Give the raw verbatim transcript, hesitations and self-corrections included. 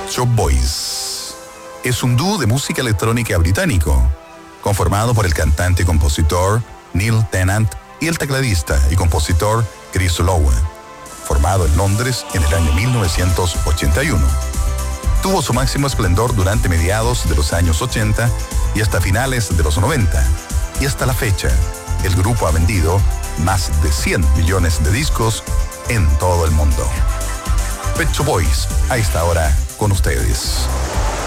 Shop Boys. Es un dúo de música electrónica británico, conformado por el cantante y compositor Neil Tennant y el tecladista y compositor Chris Lowe, formado en Londres en el año mil novecientos ochenta y uno. Tuvo su máximo esplendor durante mediados de los años ochenta y hasta finales de los noventa, y hasta la fecha, el grupo ha vendido más de cien millones de discos en todo el mundo. Pet Shop Boys, a esta hora con ustedes.